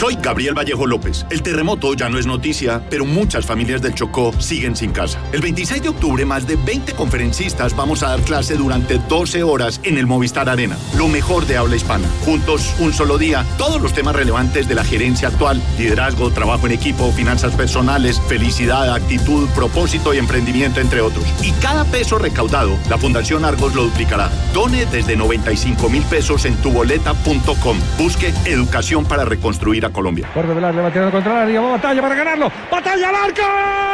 Soy Gabriel Vallejo López. El terremoto ya no es noticia, pero muchas familias del Chocó siguen sin casa. El 26 de octubre, más de 20 conferencistas vamos a dar clase durante 12 horas en el Movistar Arena. Lo mejor de habla hispana. Juntos, un solo día, todos los temas relevantes de la gerencia actual: liderazgo, trabajo en equipo, finanzas personales, felicidad, actitud, propósito y emprendimiento, entre otros. Y cada peso recaudado, la Fundación Argos lo duplicará. Done desde 95.000 pesos en tuboleta.com. Busque educación para reconstruir a Colombia. Jorge Velarde va tirando contra el área, va batalla para ganarlo. ¡Batalla al arco!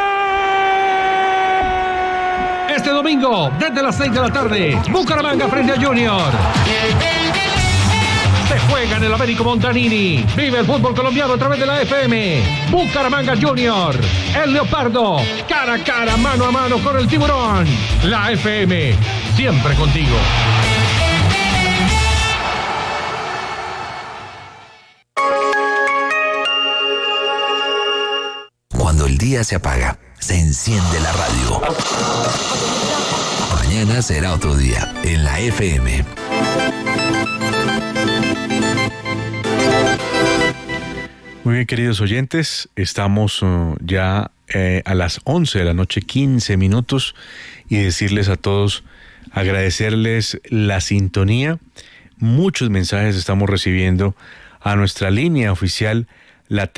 Este domingo, desde las 6 de la tarde, Bucaramanga frente a Junior. Se juega en el Américo Montanini. Vive el fútbol colombiano a través de la FM. Bucaramanga Junior. El Leopardo. Cara a cara, mano a mano con el Tiburón. La FM. Siempre contigo. Cuando el día se apaga, se enciende la radio. Mañana será otro día en la FM. Muy bien, queridos oyentes, estamos ya a las 11 de la noche, 15 minutos, y decirles a todos, agradecerles la sintonía. Muchos mensajes estamos recibiendo a nuestra línea oficial, la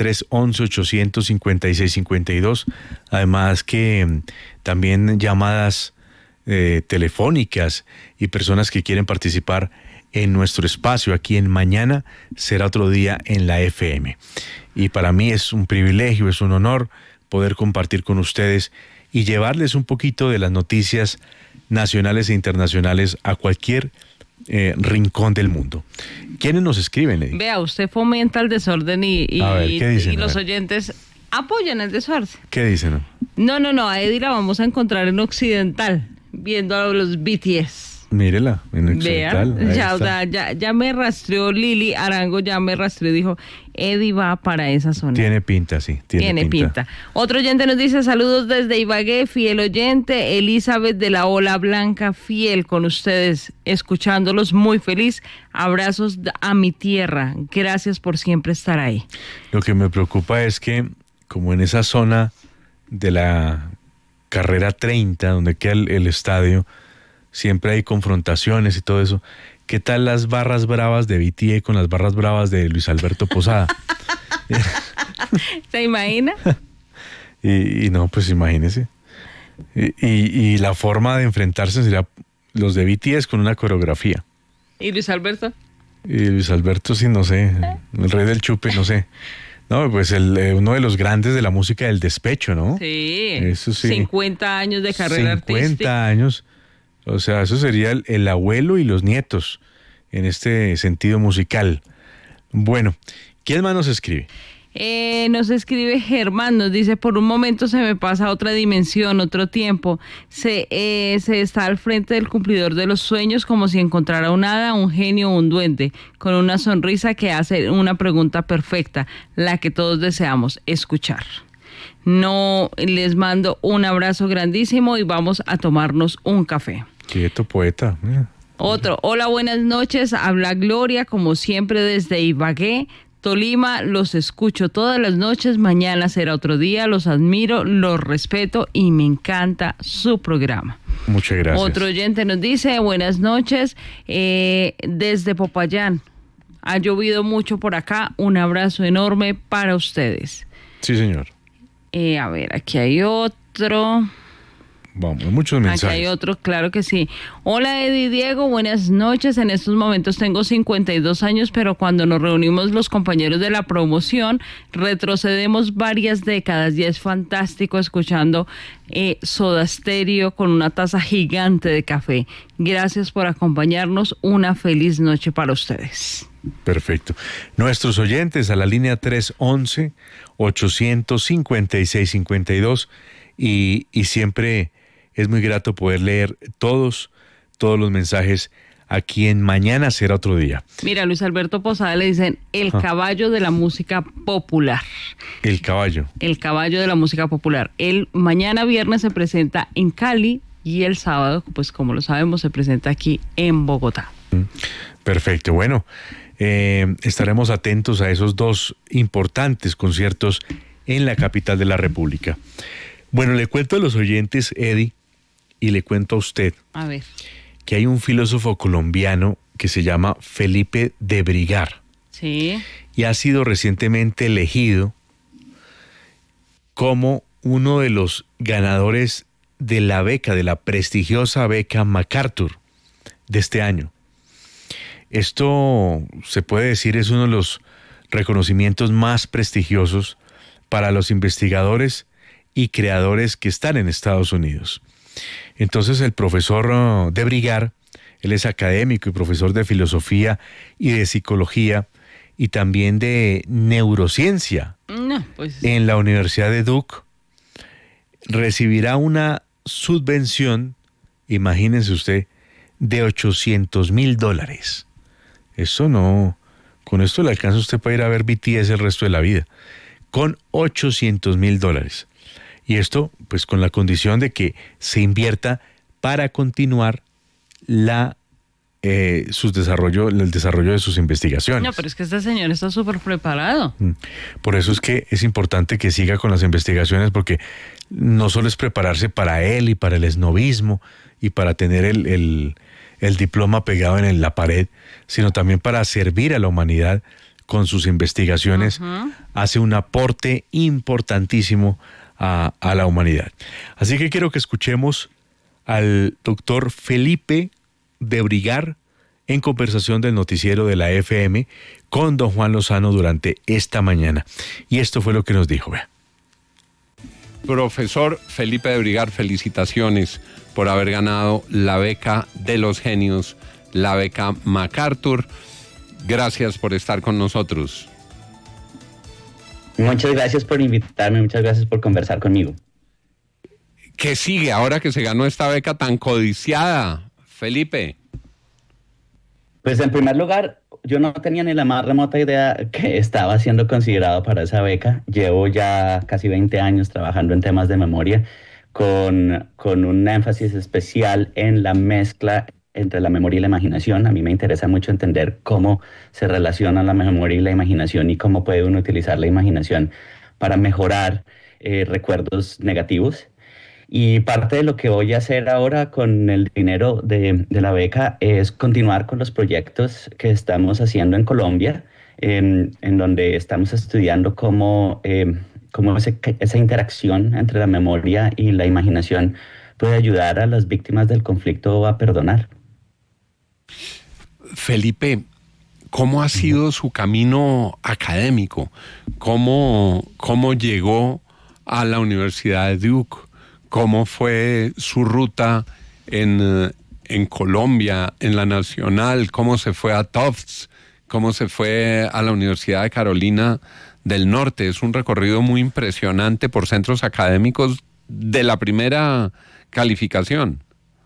311-856-52, además que también llamadas telefónicas y personas que quieren participar en nuestro espacio aquí en Mañana será otro día en la FM. Y para mí es un privilegio, es un honor poder compartir con ustedes y llevarles un poquito de las noticias nacionales e internacionales a cualquier rincón del mundo. ¿Quiénes nos escriben, Edith? Vea, usted fomenta el desorden y ¿qué dicen? y los oyentes apoyan el desorden. ¿Qué dicen? No, a Eddie la vamos a encontrar en Occidental, viendo a los BTS. Mírela, en Occidental. Vean, ya me rastreó Lili Arango, ya me rastreó y dijo, Eddie va para esa zona. Tiene pinta, sí. Tiene pinta. Otro oyente nos dice, saludos desde Ibagué, fiel oyente, Elizabeth de la Ola Blanca, fiel con ustedes, escuchándolos, muy feliz. Abrazos a mi tierra, gracias por siempre estar ahí. Lo que me preocupa es que, como en esa zona de la carrera 30, donde queda el estadio, siempre hay confrontaciones y todo eso. ¿Qué tal las barras bravas de BTA con las barras bravas de Luis Alberto Posada? ¿Se imagina? y no, pues imagínese. Y la forma de enfrentarse sería los de BTS con una coreografía. ¿Y Luis Alberto? Y Luis Alberto, sí, no sé. El rey del chupe, no sé. No, pues uno de los grandes de la música del despecho, ¿no? Sí. Eso sí. 50 años de carrera artística. 50 años. O sea, eso sería el abuelo y los nietos en este sentido musical. Bueno, ¿quién más nos escribe? Nos escribe Germán, nos dice, por un momento se me pasa otra dimensión, otro tiempo. Se está al frente del cumplidor de los sueños como si encontrara un hada, un genio o un duende, con una sonrisa que hace una pregunta perfecta, la que todos deseamos escuchar. No, les mando un abrazo grandísimo y vamos a tomarnos un café. Quieto, poeta. Otro, hola, buenas noches, habla Gloria, como siempre desde Ibagué, Tolima, los escucho todas las noches, mañana será otro día, los admiro, los respeto y me encanta su programa. Muchas gracias. Otro oyente nos dice, buenas noches, desde Popayán, ha llovido mucho por acá, un abrazo enorme para ustedes. Sí, señor. A ver, aquí hay otro. Vamos, muchos mensajes. Aquí hay otro, claro que sí. Hola, Eddie Diego, buenas noches. En estos momentos tengo 52 años, pero cuando nos reunimos los compañeros de la promoción, retrocedemos varias décadas y es fantástico escuchando Soda Stereo con una taza gigante de café. Gracias por acompañarnos. Una feliz noche para ustedes. Perfecto. Nuestros oyentes a la línea 311-856-52 y siempre es muy grato poder leer todos los mensajes aquí en Mañana será otro día. Mira, Luis Alberto Posada le dicen el caballo de la música popular. El caballo. El caballo de la música popular. El mañana viernes se presenta en Cali y el sábado, pues como lo sabemos, se presenta aquí en Bogotá. Perfecto. Bueno, estaremos atentos a esos dos importantes conciertos en la capital de la República. Bueno, le cuento a los oyentes, Eddie, y le cuento a usted, A ver. que hay un filósofo colombiano que se llama Felipe de Brigar Sí. y ha sido recientemente elegido como uno de los ganadores de la beca, de la prestigiosa beca MacArthur de este año. Esto, se puede decir, es uno de los reconocimientos más prestigiosos para los investigadores y creadores que están en Estados Unidos. Entonces el profesor de Brigar, él es académico y profesor de filosofía y de psicología y también de neurociencia No, pues. en la Universidad de Duke, recibirá una subvención, imagínense usted, de $800,000. Eso no, con esto le alcanza usted para ir a ver BTS el resto de la vida, con $800,000. Y esto, pues con la condición de que se invierta para continuar el desarrollo de sus investigaciones. No, pero es que este señor está súper preparado. Por eso es que es importante que siga con las investigaciones, porque no solo es prepararse para él y para el esnobismo y para tener el diploma pegado en la pared, sino también para servir a la humanidad con sus investigaciones. Hace un aporte importantísimo a la humanidad. Así que quiero que escuchemos al doctor Felipe de Brigar en conversación del noticiero de la FM con don Juan Lozano durante esta mañana. Y esto fue lo que nos dijo. Vea. Profesor Felipe de Brigar, felicitaciones por haber ganado la beca de los genios, la beca MacArthur. Gracias por estar con nosotros. Muchas gracias por invitarme, muchas gracias por conversar conmigo. ¿Qué sigue ahora que se ganó esta beca tan codiciada, Felipe? Pues en primer lugar, yo no tenía ni la más remota idea que estaba siendo considerado para esa beca. Llevo ya casi 20 años trabajando en temas de memoria con un énfasis especial en la mezcla entre la memoria y la imaginación. A mí me interesa mucho entender cómo se relacionan la memoria y la imaginación y cómo puede uno utilizar la imaginación para mejorar recuerdos negativos. Y parte de lo que voy a hacer ahora con el dinero de la beca es continuar con los proyectos que estamos haciendo en Colombia, en donde estamos estudiando cómo esa interacción entre la memoria y la imaginación puede ayudar a las víctimas del conflicto a perdonar. Felipe, ¿cómo ha sido su camino académico? ¿Cómo llegó a la Universidad de Duke? ¿Cómo fue su ruta en Colombia, en la Nacional? ¿Cómo se fue a Tufts? ¿Cómo se fue a la Universidad de Carolina del Norte? Es un recorrido muy impresionante por centros académicos de la primera calificación.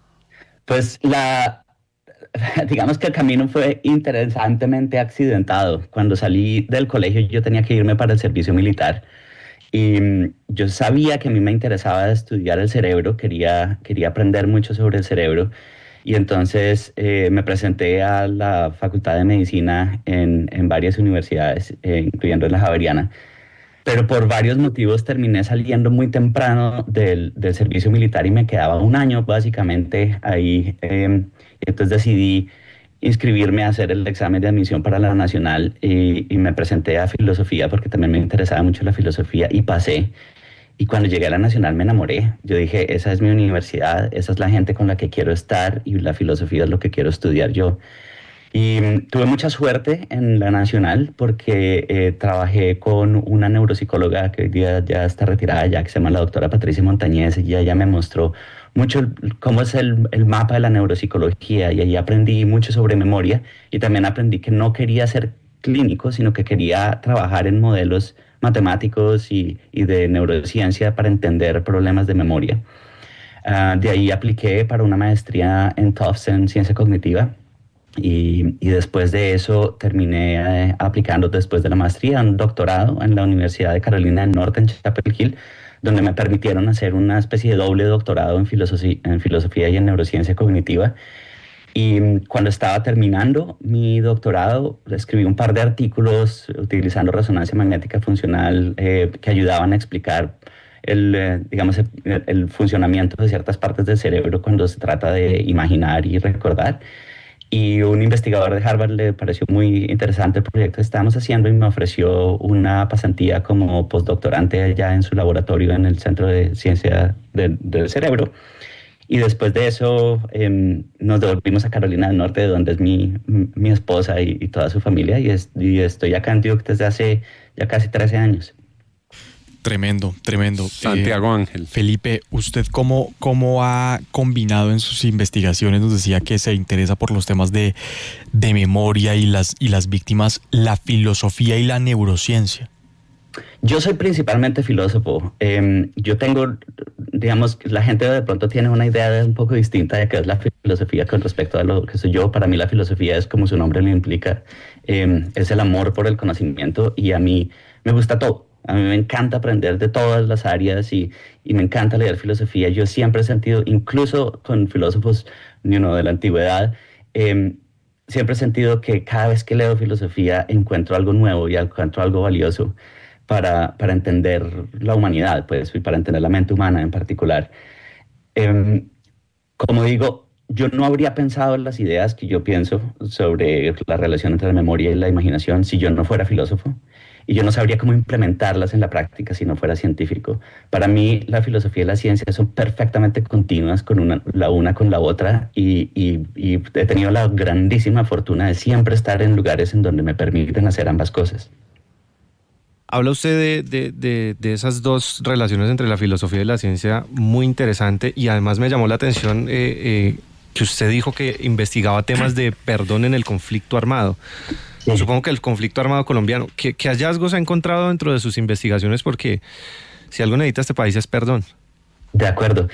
Pues digamos que el camino fue interesantemente accidentado. Cuando salí del colegio yo tenía que irme para el servicio militar. Y yo sabía que a mí me interesaba estudiar el cerebro, quería aprender mucho sobre el cerebro. Y entonces me presenté a la Facultad de Medicina en varias universidades, incluyendo la Javeriana. Pero por varios motivos terminé saliendo muy temprano del servicio militar y me quedaba un año básicamente ahí. Entonces decidí inscribirme a hacer el examen de admisión para la Nacional y me presenté a filosofía porque también me interesaba mucho la filosofía y pasé. Y cuando llegué a la Nacional me enamoré. Yo dije, esa es mi universidad, esa es la gente con la que quiero estar y la filosofía es lo que quiero estudiar yo. Y tuve mucha suerte en la Nacional porque trabajé con una neuropsicóloga que hoy día ya está retirada, ya que se llama la doctora Patricia Montañez, y ella me mostró mucho cómo es el mapa de la neuropsicología, y ahí aprendí mucho sobre memoria y también aprendí que no quería ser clínico, sino que quería trabajar en modelos matemáticos y de neurociencia para entender problemas de memoria. De ahí apliqué para una maestría en Tufts en ciencia cognitiva. Y después de eso terminé aplicando después de la maestría un doctorado en la Universidad de Carolina del Norte en Chapel Hill, donde me permitieron hacer una especie de doble doctorado en filosofía y en neurociencia cognitiva. Y cuando estaba terminando mi doctorado, escribí un par de artículos utilizando resonancia magnética funcional que ayudaban a explicar el funcionamiento de ciertas partes del cerebro cuando se trata de imaginar y recordar. Y un investigador de Harvard le pareció muy interesante el proyecto que estábamos haciendo y me ofreció una pasantía como postdoctorante allá en su laboratorio en el Centro de Ciencia del Cerebro. Y después de eso nos devolvimos a Carolina del Norte, donde es mi esposa y toda su familia, y estoy acá en Duke desde hace ya casi 13 años. Tremendo. Santiago Ángel. Felipe, ¿usted cómo ha combinado en sus investigaciones? Nos decía que se interesa por los temas de memoria y las víctimas, la filosofía y la neurociencia. Yo soy principalmente filósofo. Yo tengo, digamos, la gente de pronto tiene una idea un poco distinta de qué es la filosofía con respecto a lo que soy yo. Para mí la filosofía es, como su nombre lo implica, es el amor por el conocimiento, y a mí me gusta todo. A mí me encanta aprender de todas las áreas y me encanta leer filosofía. Yo siempre he sentido, incluso con filósofos de la antigüedad, siempre he sentido que cada vez que leo filosofía encuentro algo nuevo y encuentro algo valioso para entender la humanidad, pues, y para entender la mente humana en particular. Como digo, yo no habría pensado en las ideas que yo pienso sobre la relación entre la memoria y la imaginación si yo no fuera filósofo. Y yo no sabría cómo implementarlas en la práctica si no fuera científico. Para mí, la filosofía y la ciencia son perfectamente continuas la una con la otra, y he tenido la grandísima fortuna de siempre estar en lugares en donde me permiten hacer ambas cosas. Habla usted de esas dos relaciones entre la filosofía y la ciencia, muy interesante, y además me llamó la atención que usted dijo que investigaba temas de perdón en el conflicto armado. Sí. Supongo que el conflicto armado colombiano. ¿Qué hallazgos ha encontrado dentro de sus investigaciones? Porque si algo necesita este país es perdón. De acuerdo.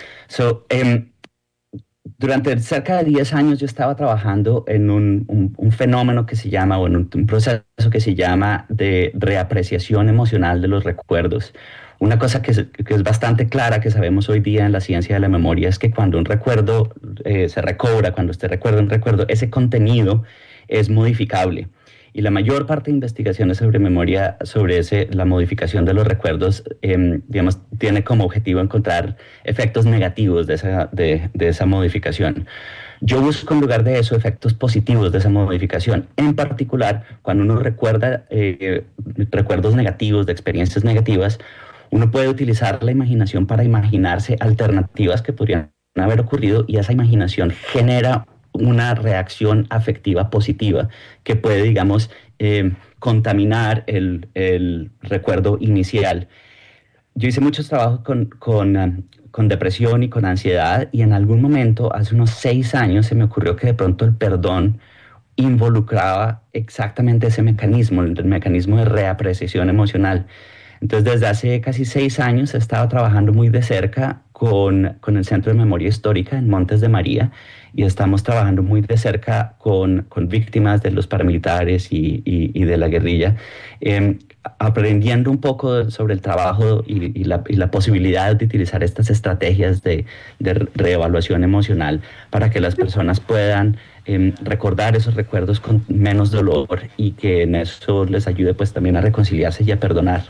Durante cerca de 10 años yo estaba trabajando en un fenómeno que se llama, o en un proceso que se llama de reapreciación emocional de los recuerdos. Una cosa que es bastante clara, que sabemos hoy día en la ciencia de la memoria, es que cuando un recuerdo se recobra, cuando usted recuerda un recuerdo, ese contenido es modificable. Y la mayor parte de investigaciones sobre memoria, sobre la modificación de los recuerdos, tiene como objetivo encontrar efectos negativos de esa modificación. Yo busco en lugar de eso efectos positivos de esa modificación. En particular, cuando uno recuerda recuerdos negativos, de experiencias negativas, uno puede utilizar la imaginación para imaginarse alternativas que podrían haber ocurrido, y esa imaginación genera una reacción afectiva positiva que puede, digamos, contaminar el recuerdo inicial. Yo hice muchos trabajos con depresión y con ansiedad, y en algún momento, hace unos 6 años, se me ocurrió que de pronto el perdón involucraba exactamente ese mecanismo, el mecanismo de reapreciación emocional. Entonces, desde hace casi 6 años he estado trabajando muy de cerca con el Centro de Memoria Histórica en Montes de María, y estamos trabajando muy de cerca con víctimas de los paramilitares y de la guerrilla, aprendiendo un poco sobre el trabajo y la posibilidad de utilizar estas estrategias de reevaluación emocional para que las personas puedan recordar esos recuerdos con menos dolor, y que en eso les ayude pues también a reconciliarse y a perdonar.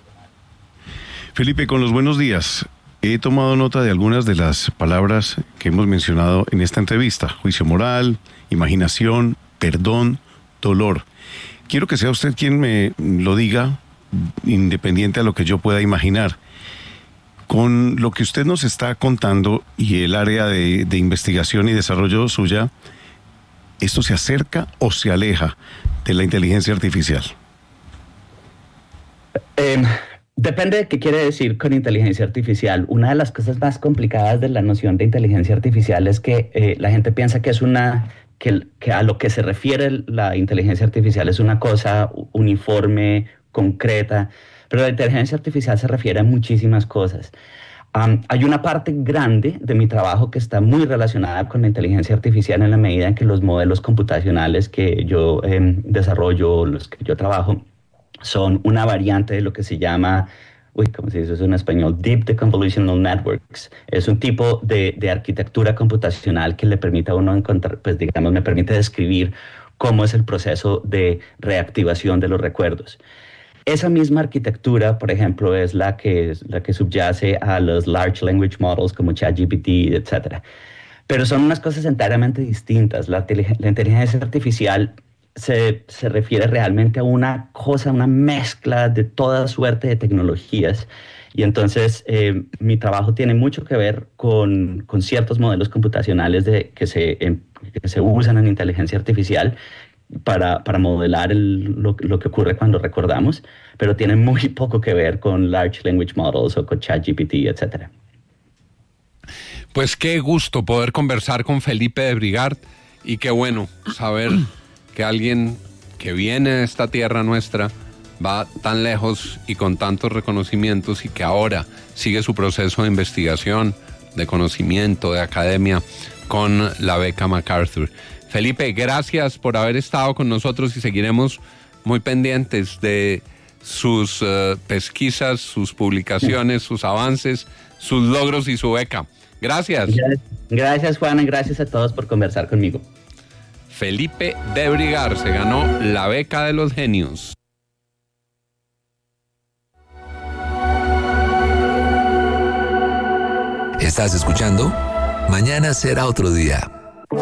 Felipe, con los buenos días. He tomado nota de algunas de las palabras que hemos mencionado en esta entrevista: juicio moral, imaginación, perdón, dolor. Quiero que sea usted quien me lo diga, independiente a lo que yo pueda imaginar. Con lo que usted nos está contando y el área de investigación y desarrollo suya, ¿esto se acerca o se aleja de la inteligencia artificial? Depende de qué quiere decir con inteligencia artificial. Una de las cosas más complicadas de la noción de inteligencia artificial es que la gente piensa que es que a lo que se refiere la inteligencia artificial es una cosa uniforme, concreta, pero la inteligencia artificial se refiere a muchísimas cosas. Hay una parte grande de mi trabajo que está muy relacionada con la inteligencia artificial, en la medida en que los modelos computacionales que yo desarrollo, los que yo trabajo, son una variante de lo que se llama ¿cómo se dice eso en español? Deep Deconvolutional Networks. Es un tipo de arquitectura computacional que le permite a uno encontrar, pues digamos, me permite describir cómo es el proceso de reactivación de los recuerdos. Esa misma arquitectura, por ejemplo, es la que subyace a los Large Language Models como ChatGPT, etc. Pero son unas cosas enteramente distintas. La inteligencia artificial se refiere realmente a una cosa, una mezcla de toda suerte de tecnologías. Y entonces mi trabajo tiene mucho que ver con ciertos modelos computacionales que se usan en inteligencia artificial para modelar lo que ocurre cuando recordamos, pero tiene muy poco que ver con Large Language Models o con ChatGPT, etc. Pues qué gusto poder conversar con Felipe de Brigart y qué bueno saber que alguien que viene de esta tierra nuestra va tan lejos y con tantos reconocimientos y que ahora sigue su proceso de investigación, de conocimiento, de academia con la beca MacArthur. Felipe, gracias por haber estado con nosotros y seguiremos muy pendientes de sus pesquisas, sus publicaciones, sus avances, sus logros y su beca. Gracias. Gracias, Juan, y gracias a todos por conversar conmigo. Felipe de Brigart se ganó la beca de los genios. ¿Estás escuchando? Mañana será otro día.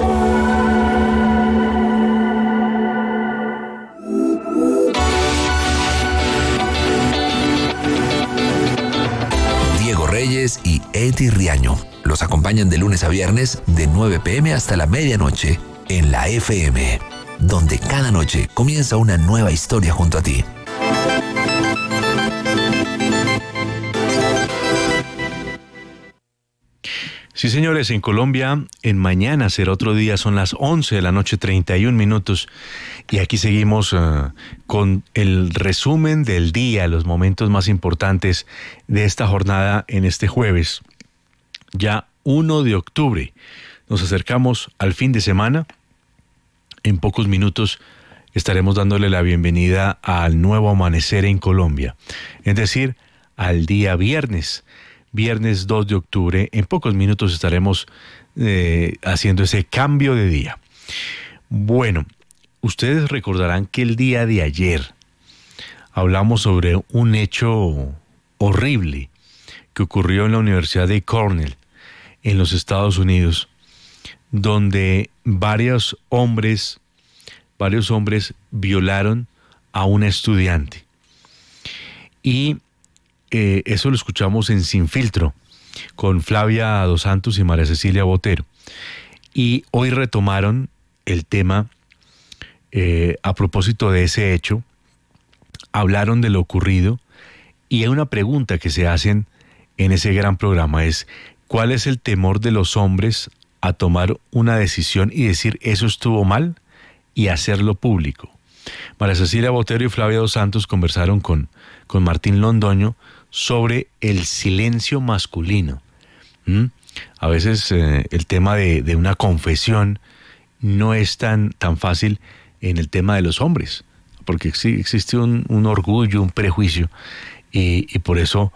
Diego Reyes y Eddie Riaño los acompañan de lunes a viernes de 9 p.m. hasta la medianoche en la FM, donde cada noche comienza una nueva historia junto a ti. Sí, señores, en Colombia, en Mañana será otro día, son las 11 de la noche, 31 minutos, y aquí seguimos con el resumen del día, los momentos más importantes de esta jornada en este jueves, ya 1 de octubre. Nos acercamos al fin de semana. En pocos minutos estaremos dándole la bienvenida al nuevo amanecer en Colombia, es decir, al día viernes 2 de octubre. En pocos minutos estaremos haciendo ese cambio de día. Bueno, ustedes recordarán que el día de ayer hablamos sobre un hecho horrible que ocurrió en la Universidad de Cornell, en los Estados Unidos, donde varios hombres violaron a una estudiante. Y eso lo escuchamos en Sin Filtro, con Flavia Dos Santos y María Cecilia Botero. Y hoy retomaron el tema a propósito de ese hecho, hablaron de lo ocurrido, y hay una pregunta que se hacen en ese gran programa, es ¿cuál es el temor de los hombres a tomar una decisión y decir eso estuvo mal y hacerlo público? María Cecilia Botero y Flavia Dos Santos conversaron con Martín Londoño sobre el silencio masculino. A veces el tema de una confesión no es tan fácil en el tema de los hombres, porque existe un orgullo, un prejuicio, y por eso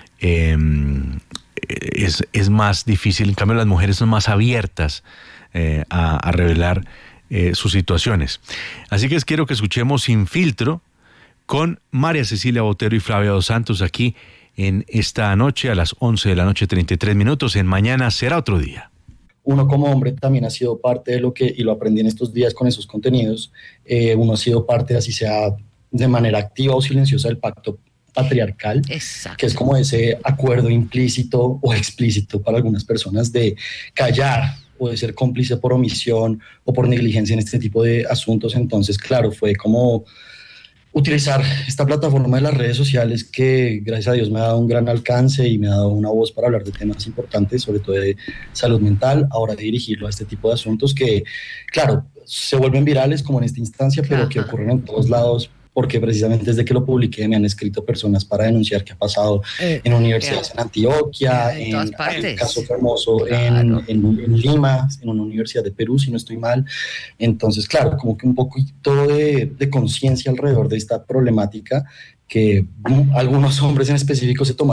es más difícil. En cambio, las mujeres son más abiertas a revelar sus situaciones. Así que quiero que escuchemos Sin Filtro con María Cecilia Botero y Flavia Dos Santos aquí en esta noche a las 11 de la noche, 33 minutos. En Mañana será otro día. Uno como hombre también ha sido parte de lo que, y lo aprendí en estos días con esos contenidos, uno ha sido parte, así sea de manera activa o silenciosa, del pacto patriarcal. Exacto. Que es como ese acuerdo implícito o explícito para algunas personas de callar o de ser cómplice por omisión o por negligencia en este tipo de asuntos. Entonces, claro, fue como utilizar esta plataforma de las redes sociales que, gracias a Dios, me ha dado un gran alcance y me ha dado una voz para hablar de temas importantes, sobre todo de salud mental, ahora de dirigirlo a este tipo de asuntos que, claro, se vuelven virales como en esta instancia, pero que ocurren en todos lados porque precisamente desde que lo publiqué me han escrito personas para denunciar qué ha pasado en universidades en Antioquia, en un caso famoso en Lima, en una universidad de Perú, si no estoy mal. Entonces, claro, como que un poquito de conciencia alrededor de esta problemática que algunos hombres en específico se toman